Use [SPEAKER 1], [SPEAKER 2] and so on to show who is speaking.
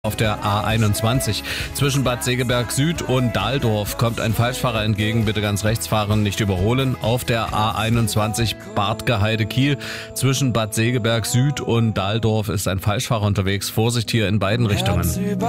[SPEAKER 1] Auf der A21 zwischen Bad Segeberg Süd und Dahldorf kommt ein Falschfahrer entgegen. Bitte ganz rechts fahren, nicht überholen. Auf der A21 Bartgeheide-Kiel zwischen Bad Segeberg Süd und Dahldorf ist ein Falschfahrer unterwegs. Vorsicht hier in beiden Richtungen.